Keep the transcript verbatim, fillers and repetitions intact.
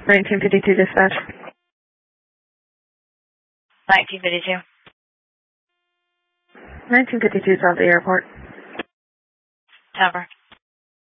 nineteen fifty-two dispatch. nineteen fifty-two. nineteen fifty-two is at the airport. Tower.